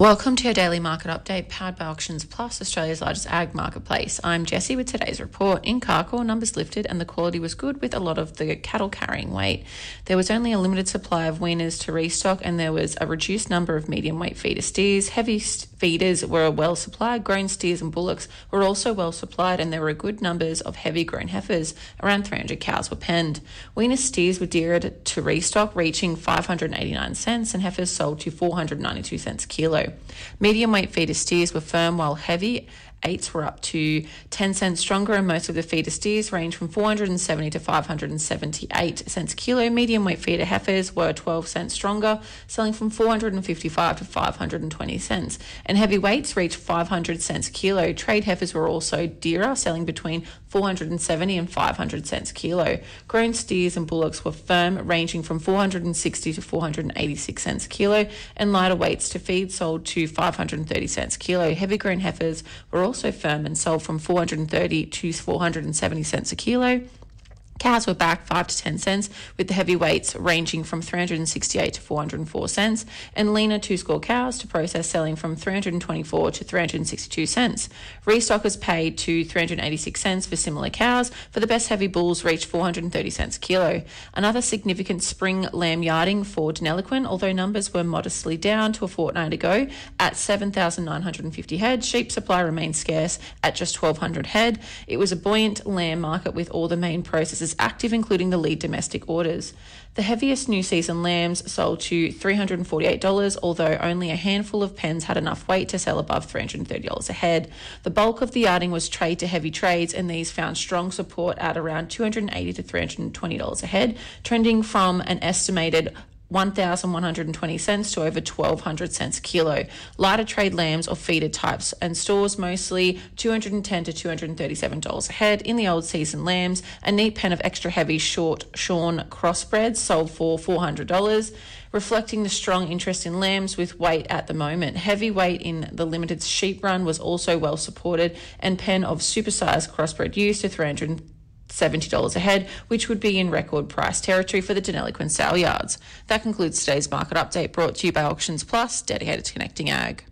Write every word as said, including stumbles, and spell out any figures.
Welcome to your daily market update powered by Auctions Plus, Australia's largest ag marketplace. I'm Jessie with today's report. In Carcoar, numbers lifted and the quality was good with a lot of the cattle carrying weight. There was only a limited supply of weaners to restock and there was a reduced number of medium weight feeder steers. Heavy feeders were well supplied. Grown steers and bullocks were also well supplied and there were good numbers of heavy grown heifers. Around three hundred cows were penned. Weaner steers were dearer to restock, reaching five hundred eighty-nine cents and heifers sold to four hundred ninety-two cents a kilo. Medium weight feeder steers were firm while heavy eights were up to ten cents stronger and most of the feeder steers range from four hundred seventy to five hundred seventy-eight cents a kilo. Medium weight feeder heifers were twelve cents stronger, selling from four hundred fifty-five to five hundred twenty cents. And heavy weights reached five hundred cents a kilo. Trade heifers were also dearer, selling between four hundred seventy and five hundred cents a kilo. Grown steers and bullocks were firm, ranging from four hundred sixty to four hundred eighty-six cents a kilo, and lighter weights to feed sold to five hundred thirty cents a kilo. Heavy grown heifers were also firm and sold from four hundred thirty to four hundred seventy cents a kilo. Cows were back five to ten cents, with the heavy weights ranging from three hundred sixty-eight to four hundred four cents, and leaner two-score cows to process selling from three hundred twenty-four to three hundred sixty-two cents. Restockers paid to three hundred eighty-six cents for similar cows. For the best heavy bulls reached four hundred thirty cents a kilo. Another significant spring lamb yarding for Deniliquin, although numbers were modestly down to a fortnight ago at seven thousand nine hundred fifty head. Sheep supply remained scarce at just twelve hundred head. It was a buoyant lamb market with all the main processors active, including the lead domestic orders. The heaviest new season lambs sold to three hundred forty-eight dollars, although only a handful of pens had enough weight to sell above three hundred thirty dollars a head. The bulk of the yarding was trade to heavy trades, and these found strong support at around two hundred eighty dollars to three hundred twenty dollars a head, trending from an estimated one thousand one hundred twenty cents to over twelve hundred cents a kilo. Lighter trade lambs or feeder types and stores mostly two hundred ten dollars to two hundred thirty-seven dollars a head. In the old season lambs, a neat pen of extra heavy short shorn crossbreds sold for four hundred dollars, reflecting the strong interest in lambs with weight at the moment. Heavy weight in the limited sheep run was also well supported, and pen of supersized crossbred used to three hundred seventy dollars a head, which would be in record price territory for the Deniliquin sale yards. That concludes today's market update, brought to you by Auctions Plus, dedicated to connecting ag.